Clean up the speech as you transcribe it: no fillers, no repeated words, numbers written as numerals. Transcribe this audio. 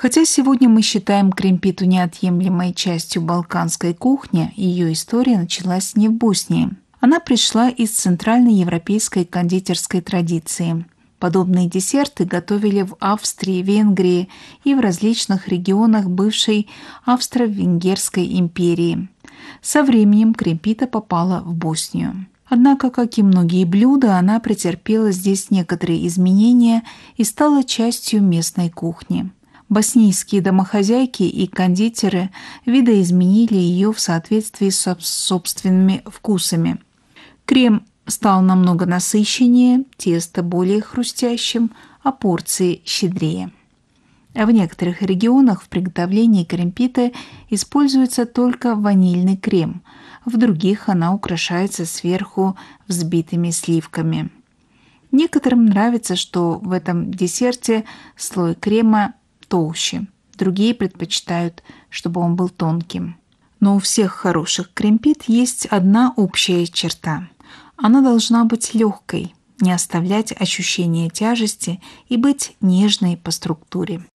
Хотя сегодня мы считаем крем-питу неотъемлемой частью балканской кухни, ее история началась не в Боснии. Она пришла из центральноевропейской кондитерской традиции. Подобные десерты готовили в Австрии, Венгрии и в различных регионах бывшей Австро-Венгерской империи. Со временем крем-пита попала в Боснию. Однако, как и многие блюда, она претерпела здесь некоторые изменения и стала частью местной кухни. Боснийские домохозяйки и кондитеры видоизменили ее в соответствии с собственными вкусами. Крем стал намного насыщеннее, тесто более хрустящим, а порции щедрее. В некоторых регионах в приготовлении крем-питы используется только ванильный крем, в других она украшается сверху взбитыми сливками. Некоторым нравится, что в этом десерте слой крема толще, другие предпочитают, чтобы он был тонким. Но у всех хороших крем-пит есть одна общая черта. Она должна быть легкой, не оставлять ощущения тяжести и быть нежной по структуре.